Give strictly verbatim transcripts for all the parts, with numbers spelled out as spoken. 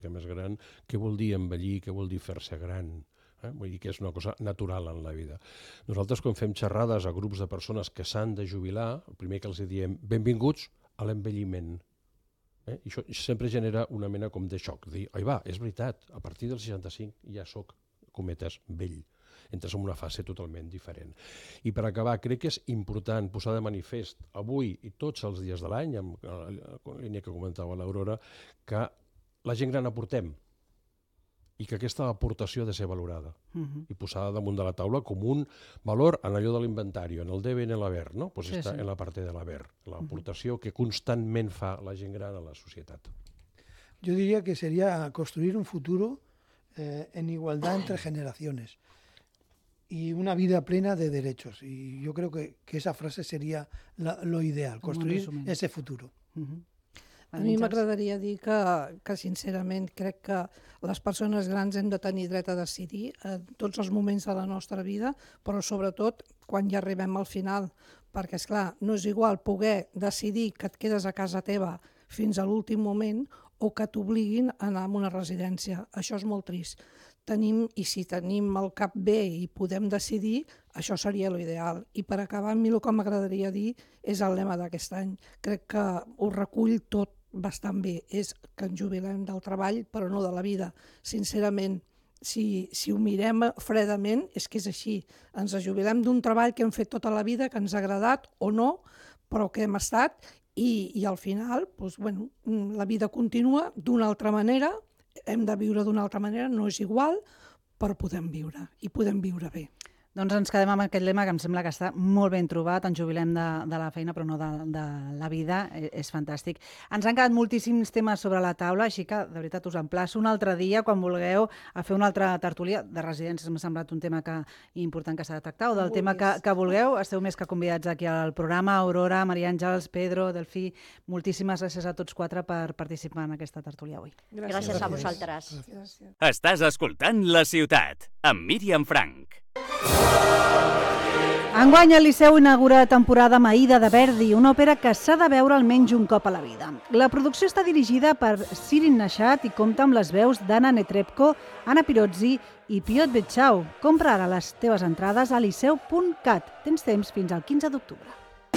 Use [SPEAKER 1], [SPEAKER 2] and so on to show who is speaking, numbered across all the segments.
[SPEAKER 1] que més gran, què vol dir envellir, què vol dir fer-se gran. Eh? Vull dir que és una cosa natural en la vida. Nosaltres, quan fem xerrades a grups de persones que s'han de jubilar, el primer que els diem, benvinguts a l'envelliment. Eh? I això sempre genera una mena com de xoc, dir, oi va, és veritat, a partir dels seixanta-cinc ja soc, cometes, vell. Entres en una fase totalment diferent. I per acabar, crec que és important posar de manifest avui i tots els dies de l'any, amb la línia que comentava l'Aurora, que la gent gran aportem i que aquesta aportació ha de ser valorada uh-huh. i posada damunt de la taula com un valor en allò de l'inventari, en el debe, en l'haver, no? Pues sí, està sí. En la part de l'haver, l'aportació uh-huh. que constantment fa la gent gran a la societat.
[SPEAKER 2] Yo diría que sería construir un futuro eh, en igualdad entre generaciones y una vida plena de derechos. Y yo creo que, que esa frase sería la, lo ideal, construir ese futuro.
[SPEAKER 3] Uh-huh. A mi m'agradaria dir que, que, sincerament, crec que les persones grans hem de tenir dret a decidir en tots els moments de la nostra vida, però sobretot quan ja arribem al final, perquè, esclar, no és igual poder decidir que et quedes a casa teva fins a l'últim moment o que t'obliguin a anar a una residència. Això és molt trist. Tenim, i si tenim el cap bé i podem decidir, això seria l'ideal. I per acabar, a mi el que m'agradaria dir és el lema d'aquest any. Crec que ho recull tot bastant bé. És que ens jubilem del treball, però no de la vida. Sincerament, si, si ho mirem fredament, és que és així. Ens jubilem d'un treball que hem fet tota la vida, que ens ha agradat o no, però que hem estat, i, i al final, doncs, bueno, la vida continua d'una altra manera, hem de viure d'una altra manera, no és igual, però podem viure, i podem viure bé.
[SPEAKER 4] Doncs ens quedem amb aquest lema que em sembla que està molt ben trobat, ens jubilem de, de la feina però no de, de la vida, és, és fantàstic. Ens han quedat moltíssims temes sobre la taula, així que de veritat us emplaço un altre dia, quan vulgueu, a fer una altra tertúlia de residències. M'ha semblat un tema que, important que s'ha de tractar, o del tema que, que vulgueu. Esteu més que convidats aquí al programa. Aurora, Maria Àngels, Pedro, Delfí, moltíssimes gràcies a tots quatre per participar en aquesta tertúlia avui.
[SPEAKER 5] Gràcies, gràcies a vosaltres.
[SPEAKER 6] Gràcies. Estàs escoltant La Ciutat, amb Míriam Franch.
[SPEAKER 4] Enguany el Liceu inaugura temporada amb Aida de Verdi, una òpera que s'ha de veure almenys un cop a la vida. La producció està dirigida per Sirin Nashat i compta amb les veus d'Anna Netrebko, Anna Pirozzi i Piotr Betchau. Compra ara les teves entrades a liceu punt cat. Tens temps fins al quinze d'octubre.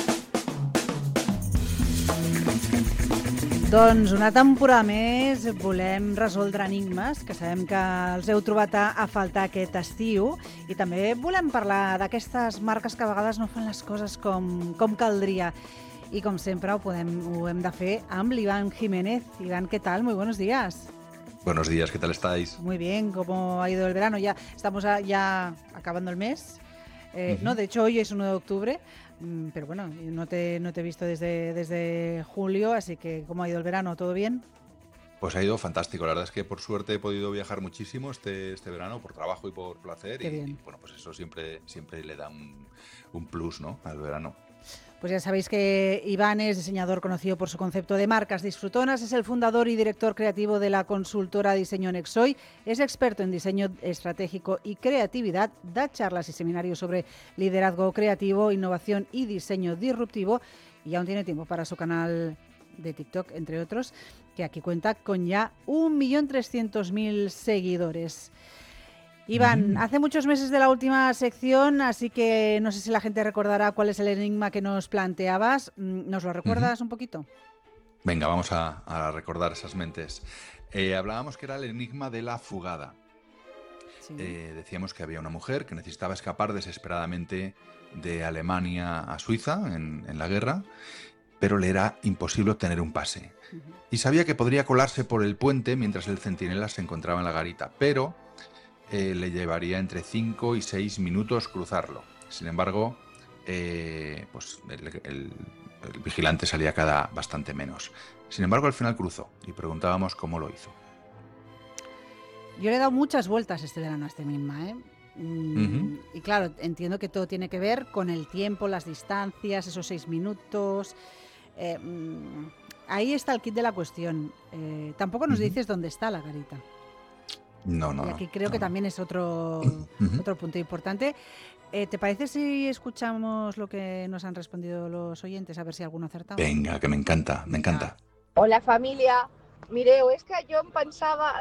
[SPEAKER 4] Doncs una temporada més volem resoldre enigmes, que sabem que els heu trobat a, a faltar aquest estiu, i també volem parlar d'aquestes marques que a vegades no fan les coses com, com caldria. Y como siempre, ho, podem, ho hem de fer amb l'Iván Jiménez. Iván, ¿qué tal? Muy buenos días.
[SPEAKER 7] Buenos días, ¿qué tal estáis?
[SPEAKER 4] Muy bien, ¿cómo ha ido el verano? Ya estamos a, ya acabando el mes. Eh, uh-huh. No, de hecho, hoy es uno de octubre, mmm, pero bueno, no te, no te he visto desde, desde julio, así que ¿cómo ha ido el verano? ¿Todo bien?
[SPEAKER 7] Pues ha ido fantástico. La verdad es que por suerte he podido viajar muchísimo este, este verano, por trabajo y por placer. Y, y bueno, pues eso siempre, siempre le da un, un plus, ¿no?, al verano.
[SPEAKER 4] Pues ya sabéis que Iván es diseñador conocido por su concepto de marcas disfrutonas, es el fundador y director creativo de la consultora Diseño Nexoy, es experto en diseño estratégico y creatividad, da charlas y seminarios sobre liderazgo creativo, innovación y diseño disruptivo, y aún tiene tiempo para su canal de TikTok, entre otros, que aquí cuenta con ya un millón trescientos mil seguidores. Iván, mm. hace muchos meses de la última sección, así que no sé si la gente recordará cuál es el enigma que nos planteabas. ¿Nos lo recuerdas mm-hmm. un poquito?
[SPEAKER 7] Venga, vamos a, a recordar esas mentes. Eh, hablábamos que era el enigma de la fugada. Sí. Eh, decíamos que había una mujer que necesitaba escapar desesperadamente de Alemania a Suiza en, en la guerra, pero le era imposible obtener un pase. Uh-huh. Y sabía que podría colarse por el puente mientras el centinela se encontraba en la garita, pero Eh, le llevaría entre cinco y seis minutos cruzarlo. Sin embargo, eh, pues el, el, el vigilante salía cada bastante menos. Sin embargo, al final cruzó y preguntábamos cómo lo hizo.
[SPEAKER 4] Yo le he dado muchas vueltas este verano a este enigma, ¿eh? Mm, uh-huh. Y claro, entiendo que todo tiene que ver con el tiempo, las distancias, esos seis minutos. Eh, mm, ahí está el kit de la cuestión. Eh, tampoco nos uh-huh. dices dónde está la garita.
[SPEAKER 7] No, no,
[SPEAKER 4] y aquí
[SPEAKER 7] no,
[SPEAKER 4] creo
[SPEAKER 7] no.
[SPEAKER 4] que también es otro, uh-huh. otro punto importante. Eh, ¿Te parece si escuchamos lo que nos han respondido los oyentes? A ver si alguno ha acertado.
[SPEAKER 7] Venga, que me encanta, me encanta.
[SPEAKER 8] Hola, família. Mireu, és que jo em pensava